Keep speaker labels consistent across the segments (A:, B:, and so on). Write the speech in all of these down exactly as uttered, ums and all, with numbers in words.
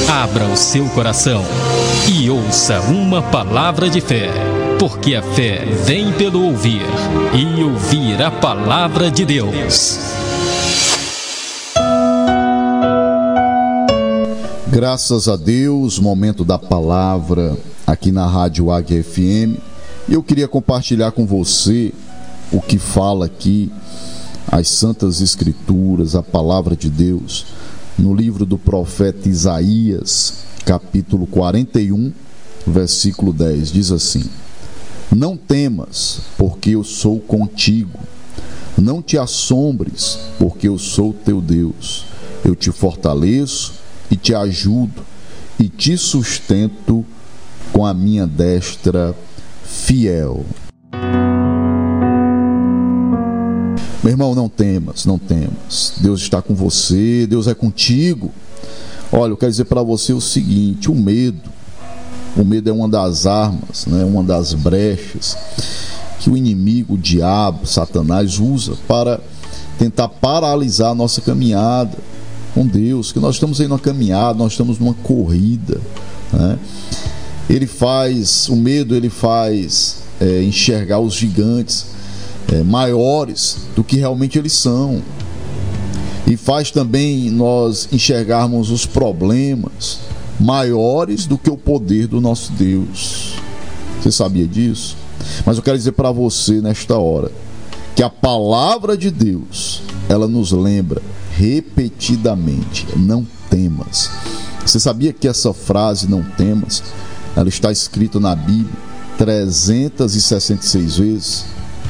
A: Abra o seu coração e ouça uma palavra de fé, porque a fé vem pelo ouvir, e ouvir a palavra de Deus.
B: Graças a Deus, momento da palavra aqui na Rádio Águia F M. E eu queria compartilhar com você o que fala aqui as Santas Escrituras, a palavra de Deus, no livro do profeta Isaías, capítulo quarenta e um, versículo dez. Diz assim: não temas, porque eu sou contigo. Não te assombres, porque eu sou teu Deus. Eu te fortaleço e te ajudo e te sustento com a minha destra fiel. Meu irmão, não temas, não temas. Deus está com você, Deus é contigo. Olha, eu quero dizer para você o seguinte: o medo, o medo é uma das armas, né, uma das brechas que o inimigo, o diabo, Satanás usa para tentar paralisar a nossa caminhada com Deus, que nós estamos aí numa caminhada, nós estamos numa corrida, né? Ele faz, o medo ele faz é, enxergar os gigantes é, maiores do que realmente eles são, e faz também nós enxergarmos os problemas maiores do que o poder do nosso Deus. Você sabia disso? Mas eu quero dizer para você nesta hora que a palavra de Deus, ela nos lembra repetidamente: não temas. Você sabia que essa frase, não temas, ela está escrita na Bíblia trezentas e sessenta e seis vezes?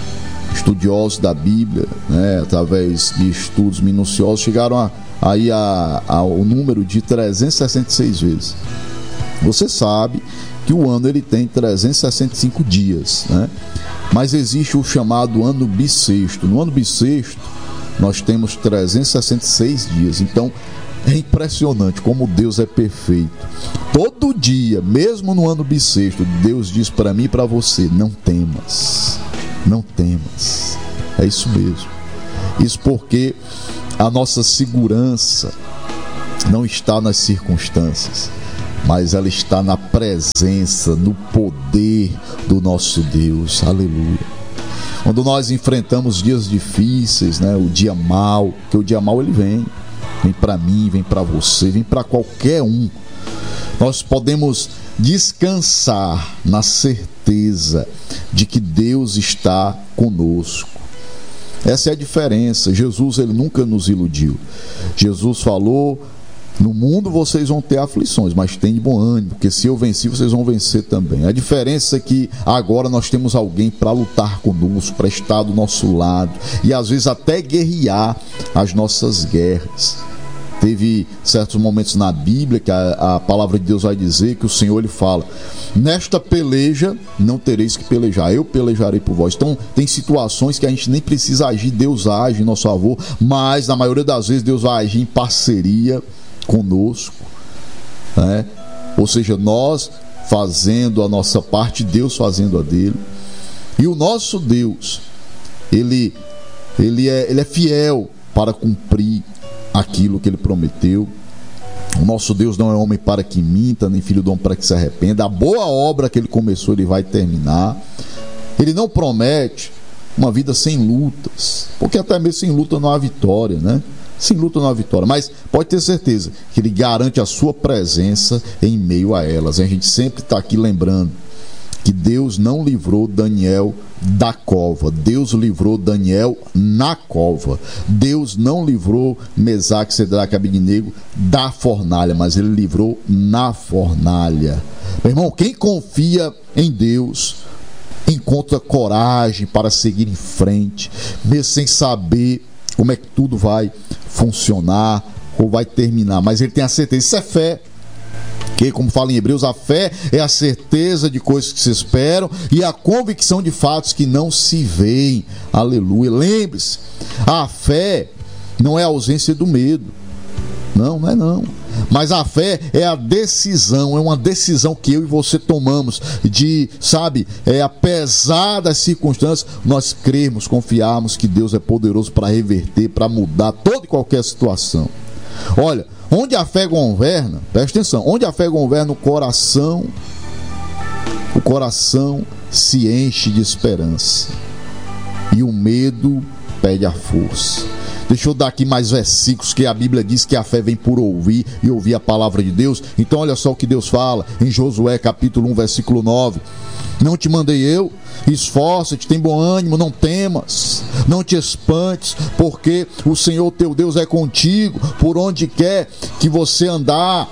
B: Estudiosos da Bíblia, né, através de estudos minuciosos, chegaram a, aí a, a, ao número de trezentas e sessenta e seis vezes. Você sabe que o ano ele tem trezentos e sessenta e cinco dias, né? Mas existe o chamado ano bissexto. No ano bissexto nós temos trezentos e sessenta e seis dias. Então é impressionante como Deus é perfeito. Todo dia, mesmo no ano bissexto, Deus diz para mim e para você: não temas, não temas. É isso mesmo. Isso porque a nossa segurança não está nas circunstâncias, mas ela está na presença, no poder do nosso Deus. Aleluia. Quando nós enfrentamos dias difíceis, né, o dia mau, porque o dia mau ele vem, vem para mim, vem para você, vem para qualquer um, nós podemos descansar na certeza de que Deus está conosco. Essa é a diferença. Jesus, ele nunca nos iludiu. Jesus falou: no mundo vocês vão ter aflições, mas tem de bom ânimo, porque se eu venci, vocês vão vencer também. A diferença é que agora nós temos alguém para lutar conosco, para estar do nosso lado, e às vezes até guerrear as nossas guerras. Teve certos momentos na Bíblia que a, a palavra de Deus vai dizer que o Senhor ele fala: nesta peleja não tereis que pelejar, eu pelejarei por vós. Então tem situações que a gente nem precisa agir, Deus age em nosso favor, mas na maioria das vezes Deus vai agir em parceria conosco, né? Ou seja, nós fazendo a nossa parte, Deus fazendo a dele. E o nosso Deus, ele, ele, é, ele é fiel para cumprir aquilo que ele prometeu. O nosso Deus não é homem para que minta, nem filho do homem para que se arrependa. A boa obra que ele começou, ele vai terminar. Ele não promete uma vida sem lutas, porque até mesmo sem luta não há vitória, né? Sem luta não há vitória, mas pode ter certeza que ele garante a sua presença em meio a elas. A gente sempre está aqui lembrando que Deus não livrou Daniel da cova, Deus livrou Daniel na cova. Deus não livrou Mesaque, Cedraque e Abednego da fornalha, mas ele livrou na fornalha. Meu irmão, quem confia em Deus encontra coragem para seguir em frente, mesmo sem saber como é que tudo vai funcionar ou vai terminar, mas ele tem a certeza. Isso é fé, que, como fala em Hebreus, a fé é a certeza de coisas que se esperam e a convicção de fatos que não se veem. Aleluia. Lembre-se, a fé não é a ausência do medo, não, não é não, mas a fé é a decisão, é uma decisão que eu e você tomamos de, sabe, é, apesar das circunstâncias, nós crermos, confiarmos que Deus é poderoso para reverter, para mudar toda e qualquer situação. Olha, Onde a fé governa, presta atenção, onde a fé governa, o coração, o coração se enche de esperança e o medo perde a força. Deixa eu dar aqui mais versículos, que a Bíblia diz que a fé vem por ouvir e ouvir a palavra de Deus. Então olha só o que Deus fala em Josué capítulo um, versículo nove. Não te mandei eu? Esforça-te, tem bom ânimo, não temas, não te espantes, porque o Senhor teu Deus é contigo, por onde quer que você andar.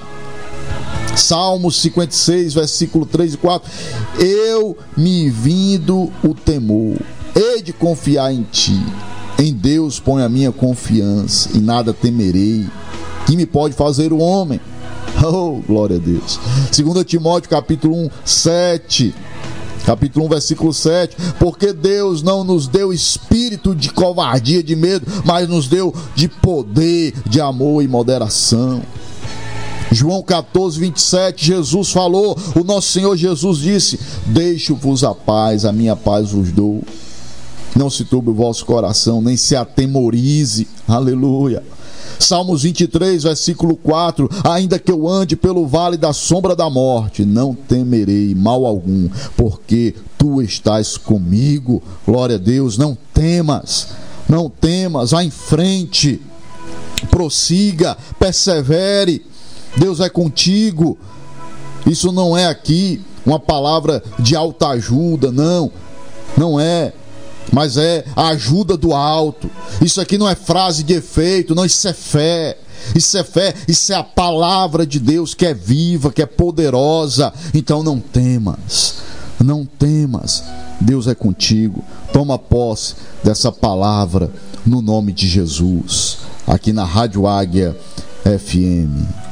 B: Salmos cinquenta e seis, versículo três e quatro. Eu me vindo o temor, hei de confiar em ti. Em Deus ponho a minha confiança e nada temerei. Que me pode fazer o homem? Oh, glória a Deus. Segunda Timóteo capítulo um, sete. Capítulo um, versículo sete. Porque Deus não nos deu espírito de covardia, de medo, mas nos deu de poder, de amor e moderação. João catorze, vinte e sete, Jesus falou, o nosso Senhor Jesus disse: deixo-vos a paz, a minha paz vos dou. Não se turbe o vosso coração, nem se atemorize. Aleluia. Salmos vinte e três, versículo quatro. Ainda que eu ande pelo vale da sombra da morte, não temerei mal algum, porque tu estás comigo. Glória a Deus. Não temas, não temas, vá em frente, prossiga, persevere. Deus é contigo. Isso não é aqui uma palavra de alta ajuda, não, não é. Mas é a ajuda do alto. Isso aqui não é frase de efeito, não, isso é fé. Isso é fé, isso é a palavra de Deus que é viva, que é poderosa. Então não temas, não temas. Deus é contigo. Toma posse dessa palavra no nome de Jesus. Aqui na Rádio Águia F M.